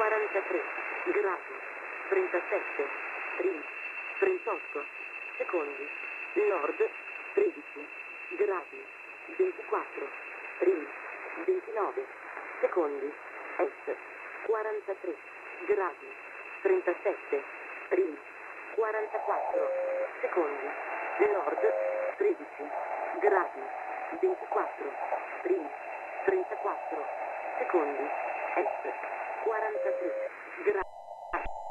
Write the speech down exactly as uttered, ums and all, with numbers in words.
quarantatré gradi, trentasette, primi, trentotto secondi, nord, tredici gradi, ventiquattro, primi, ventinove secondi, est, quarantatré gradi, trentasette, primi, quarantaquattro secondi, nord, tredici gradi, ventiquattro, primi, trentaquattro secondi, est, quarantatré gradi.